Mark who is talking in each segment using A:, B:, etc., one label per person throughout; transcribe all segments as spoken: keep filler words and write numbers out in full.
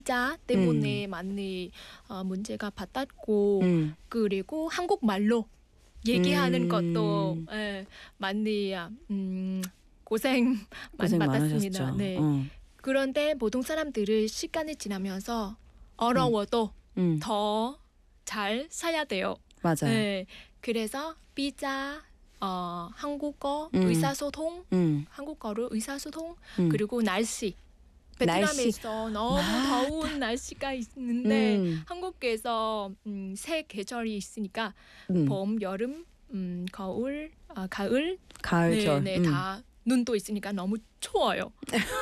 A: 비자 때문에 음. 많이 어, 문제가 받았고
B: 음.
A: 그리고 한국말로 얘기하는
B: 음.
A: 것도 예, 많이 음, 고생 많이
B: 고생
A: 받았습니다.
B: 많으셨죠.
A: 네.
B: 어.
A: 그런데 모든 사람들이 시간이 지나면서 어려워도
B: 음.
A: 더 잘 살아야 돼요.
B: 맞아요.
A: 네. 그래서 비자, 어, 한국어,
B: 음.
A: 의사소통,
B: 음.
A: 한국어로 의사소통,
B: 음.
A: 그리고 날씨. 베트남에서 날씨. 너무 맞다. 더운 날씨가 있는데
B: 음.
A: 한국에서 음, 세 계절이 있으니까
B: 음.
A: 봄, 여름, 음, 겨울, 아, 가을,
B: 가을,
A: 네,
B: 겨울.
A: 네,
B: 음.
A: 다 눈도 있으니까 너무 추워요.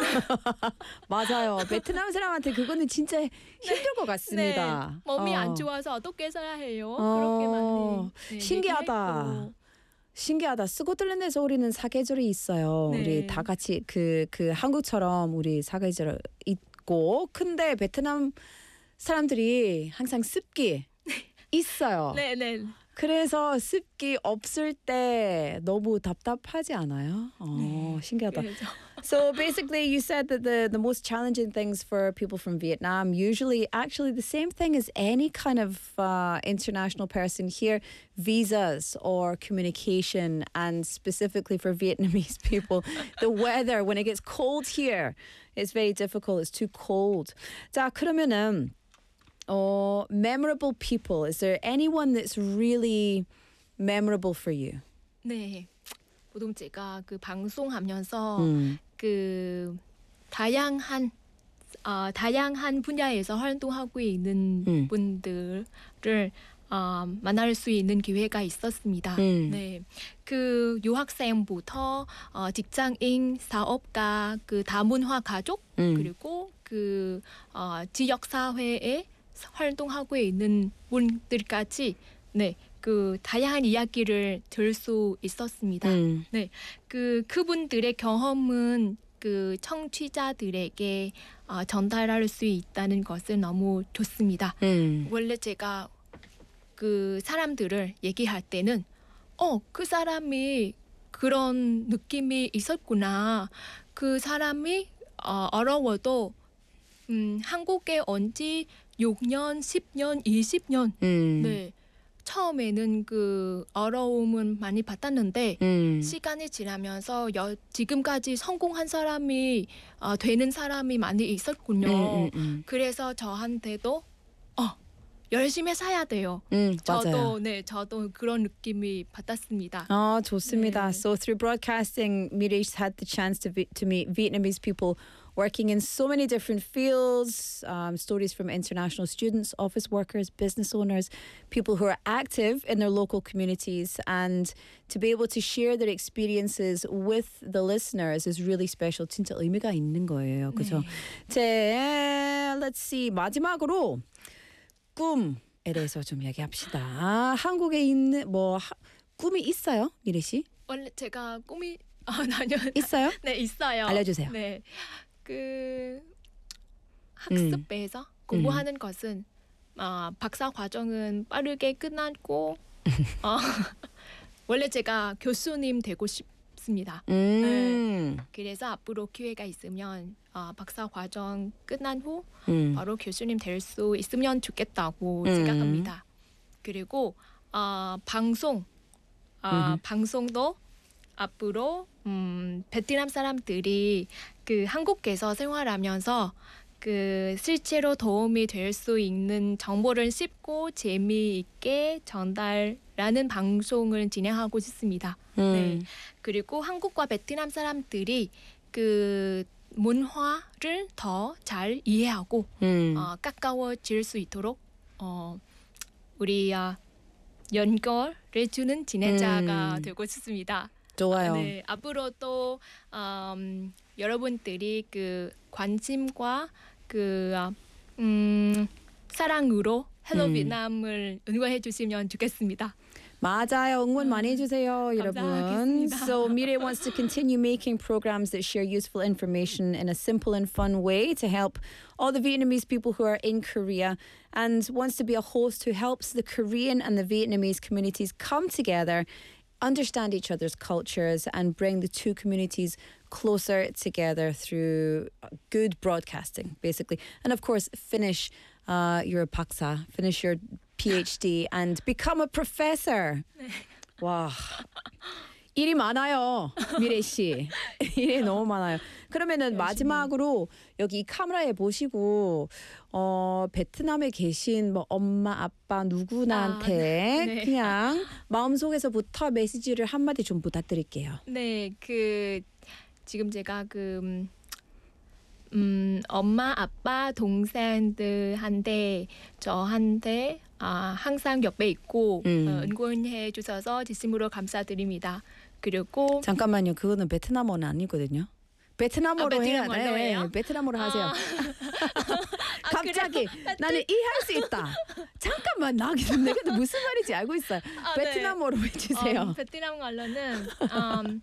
B: 맞아요. 베트남 사람한테 그거는 진짜 힘들 것 같습니다.
A: 네, 몸이
B: 어.
A: 안 좋아서 어떻게 써야 해요?
B: 어.
A: 그렇게 많이 네,
B: 신기하다.
A: 얘기했고.
B: 신기하다. 스코틀랜드에서 우리는 사계절이 있어요.
A: 네.
B: 우리 다 같이 그, 그 한국처럼 우리 사계절 있고, 근데 베트남 사람들이 항상 습기 있어요.
A: 네, 네.
B: 그래서 습기 없을 때 너무 답답하지 않아요? 어,
A: 네.
B: 신기하다.
A: 그래서.
B: So basically you said that the, the most challenging things for people from Vietnam, usually actually the same thing as any kind of uh, international person here, visas or communication, and specifically for Vietnamese people, the weather, when it gets cold here, it's very difficult. It's too cold. 자, 그러면은 Oh, memorable people. Is there anyone that's really memorable for you?
A: 네. 보통 제가 그 방송하면서
B: 음.
A: 그 다양한 어, 다양한 분야에서 활동하고 있는
B: 음.
A: 분들을 어, 만날 수 있는 기회가 있었습니다.
B: 음.
A: 네, 그 유학생부터 어, 직장인, 사업가, 그 다문화 가족
B: 음.
A: 그리고 그 어, 지역 사회에 활동하고 있는 분들까지 네, 그 다양한 이야기를 들을 수 있었습니다.
B: 음.
A: 네, 그 그분들의 경험은 그 청취자들에게 어, 전달할 수 있다는 것은 너무 좋습니다.
B: 음.
A: 원래 제가 그 사람들을 얘기할 때는 어, 그 사람이 그런 느낌이 있었구나. 그 사람이 어, 어려워도 음, 한국에 온 지 육 년, 십 년, 이십 년
B: 음.
A: 네. 처음에는 그 어려움은 많이 받았는데
B: 음.
A: 시간이 지나면서 여, 지금까지 성공한 사람이 어, 되는 사람이 많이 있었군요.
B: 음, 음, 음.
A: 그래서 저한테도 어, 열심히 살아야 돼요.
B: 음,
A: 저도
B: 맞아요.
A: 네, 저도 그런 느낌이 받았습니다.
B: 아, 좋습니다.
A: 네.
B: So through broadcasting, Miri's had the chance to vi- to meet Vietnamese people working in so many different fields, um, stories from international students, office workers, business owners, people who are active in their local communities, and to be able to share their experiences with the listeners is really special. 진짜 의미가 있는 거예요. 그죠? 제, let's see. 마지막으로 꿈에 대해서 좀 얘기합시다. 한국에 있는 뭐 하, 꿈이 있어요, 미래 씨?
A: 원래 제가 꿈이 아, 아니요.
B: 있어요?
A: 네, 있어요.
B: 알려주세요.
A: 네, 그 학습에서 공부하는 것은 어, 박사 과정은 빠르게 끝났고 어, 원래 제가 교수님 되고 싶습니다.
B: 음.
A: 네, 그래서 앞으로 기회가 있으면 어, 박사 과정 끝난 후
B: 음.
A: 바로 교수님 될 수 있으면 좋겠다고
B: 음.
A: 생각합니다. 그리고 어, 방송 어, 방송도 앞으로 음, 베트남 사람들이 그 한국에서 생활하면서 그 실제로 도움이 될 수 있는 정보를 쉽고 재미있게 전달하는 방송을 진행하고 싶습니다.
B: 음.
A: 네. 그리고 한국과 베트남 사람들이 그 문화를 더 잘 이해하고
B: 음.
A: 어, 가까워질 수 있도록 어, 우리 어, 연결해 주는 진행자가
B: 음.
A: 되고 싶습니다.
B: 좋아요.
A: 네, 앞으로도 음, 여러분들이 그 관심과 그 음, 사랑으로 헬로
B: 음.
A: 베트남을 응원해 주시면 좋겠습니다.
B: 맞아요. 응원 많이 해주세요, 여러분.
A: 감사하겠습니다.
B: So Mire wants to continue making programs that share useful information in a simple and fun way to help all the Vietnamese people who are in Korea, and wants to be a host who helps the Korean and the Vietnamese communities come together understand each other's cultures and bring the two communities closer together through good broadcasting, basically. And of course, finish uh, your 박사, finish your PhD and become a professor. 와, 일이 많아요, 미래 씨. 일이 너무 많아요. 그러면은 마지막으로 여기 이 카메라에 보시고 어, 베트남에 계신 뭐 엄마, 아빠 누구나한테
A: 아, 네.
B: 그냥 마음속에서부터 메시지를 한마디 좀 부탁드릴게요.
A: 네, 그 지금 제가 그 음, 엄마, 아빠, 동생들한테 저한테 아, 항상 옆에 있고
B: 음.
A: 어, 응원해 주셔서 진심으로 감사드립니다. 그리고
B: 잠깐만요. 그거는 베트남어는 아니거든요. 베트남어로
A: 아,
B: 해야
A: 베트남어로
B: 돼.
A: 해요?
B: 베트남어로 하세요.
A: 아,
B: 갑자기
A: 그래요?
B: 나는 이해할 수 있다. 잠깐만 나 내가 근데 무슨 말인지 알고 있어요.
A: 아, 네.
B: 베트남어로 해주세요.
A: Ờ, Vietnam Ngọt um,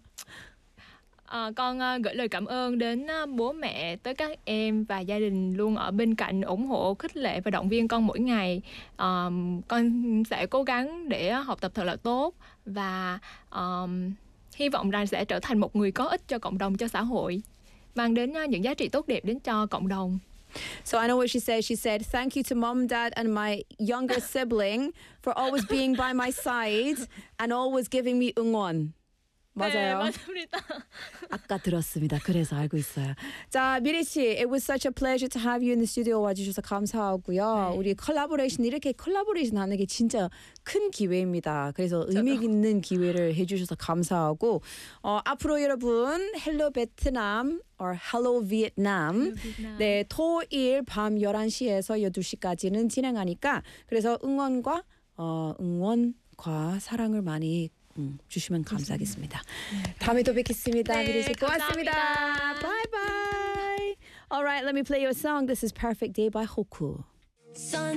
A: à, con à, gửi lời cảm ơn đến à, bố mẹ, tới các em và gia đình luôn ở bên cạnh ủng hộ, khích lệ và động viên con mỗi ngày. Um, con sẽ cố gắng để học tập thật là tốt và um, hy vọng rằng sẽ trở thành một người có ích cho cộng đồng, cho xã hội, mang đến à, những giá trị tốt đẹp đến cho cộng đồng.
B: So I know what she said. She said, thank you to mom, dad, and my younger sibling for always being by my side and always giving me 응원.
A: 네,
B: 맞아요.
A: 맞습니다.
B: 아까 들었습니다. 그래서 알고 있어요. 자, 미리 씨, it was such a pleasure to have you in the studio 와주셔서 감사하고요.
A: 네.
B: 우리 콜라보레이션 이렇게 콜라보레이션 하는 게 진짜 큰 기회입니다. 그래서 의미 있는 기회를 해주셔서 감사하고 어, 앞으로 여러분 헬로 베트남 or Hello Vietnam 네, 토일 밤 열한 시에서 열두 시까지는 진행하니까 그래서 응원과 어, 응원과 사랑을 많이 음, 주시면 감사하겠습니다. 다음에 또 뵙겠습니다.
A: 네,
B: 미리 씨 고맙습니다.
A: 감사합니다.
B: Bye bye. All right, let me play you a song. This is Perfect Day by Hoku.